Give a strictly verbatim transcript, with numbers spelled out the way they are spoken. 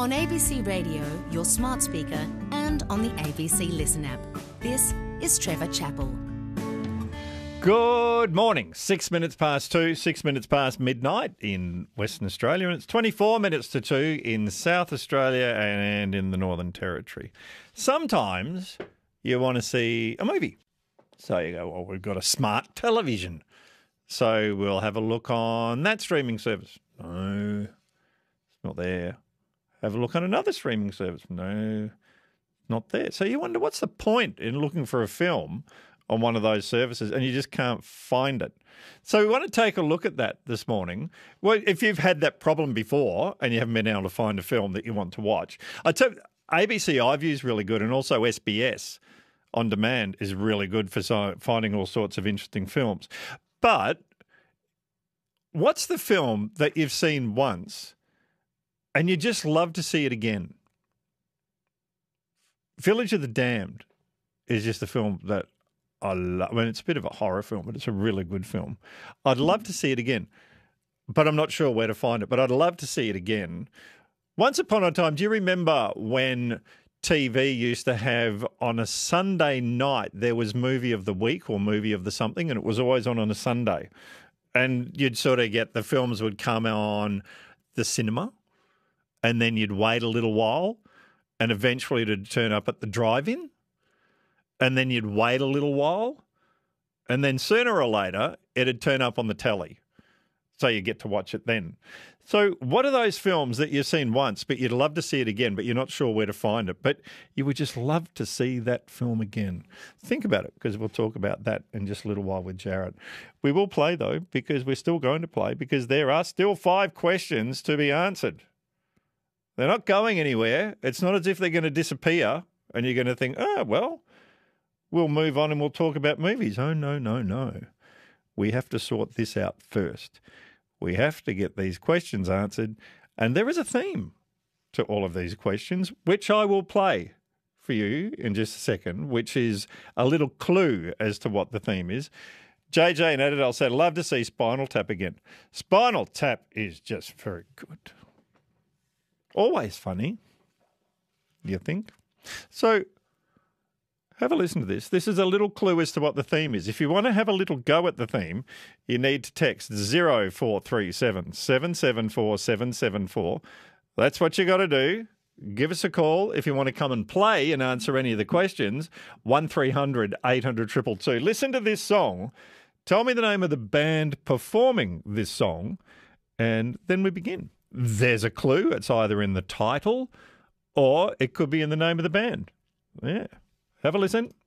On A B C Radio, your smart speaker, and on the A B C Listen app. This is Trevor Chappell. Good morning. Six minutes past two, six minutes past midnight in Western Australia, and it's twenty-four minutes to two in South Australia and in the Northern Territory. Sometimes you want to see a movie. So you go, well, we've got a smart television. So we'll have a look on that streaming service. No, it's not there. Have a look on another streaming service. No, not there. So you wonder, what's the point in looking for a film on one of those services and you just can't find it? So we want to take a look at that this morning. Well, if you've had that problem before and you haven't been able to find a film that you want to watch, I tell you, A B C iView is really good, and also S B S On Demand is really good for so, finding all sorts of interesting films. But what's the film that you've seen once and you just love to see it again? Village of the Damned is just a film that I love. I mean, it's a bit of a horror film, but it's a really good film. I'd love to see it again, but I'm not sure where to find it. But I'd love to see it again. Once upon a time, do you remember when T V used to have on a Sunday night, there was movie of the week or movie of the something, and it was always on on a Sunday. And you'd sort of get, the films would come on the cinema, and then you'd wait a little while, and eventually it'd turn up at the drive-in, and then you'd wait a little while, and then sooner or later it'd turn up on the telly. So you get to watch it then. So what are those films that you've seen once, but you'd love to see it again, but you're not sure where to find it, but you would just love to see that film again? Think about it, because we'll talk about that in just a little while with Jared. We will play, though, because we're still going to play, because there are still five questions to be answered. They're not going anywhere. It's not as if they're going to disappear and you're going to think, oh, well, we'll move on and we'll talk about movies. Oh, no, no, no. We have to sort this out first. We have to get these questions answered. And there is a theme to all of these questions, which I will play for you in just a second, which is a little clue as to what the theme is. J J and Adelaide said, love to see Spinal Tap again. Spinal Tap is just very good. Always funny, you think? So have a listen to this. This is a little clue as to what the theme is. If you want to have a little go at the theme, you need to text zero four three seven, seven seven four, seven seven four. That's what you got to do. Give us a call if you want to come and play and answer any of the questions. one three hundred, eight hundred, two two two. Listen to this song. Tell me the name of the band performing this song, and then we begin. There's a clue. It's either in the title or it could be in the name of the band. Yeah. Have a listen.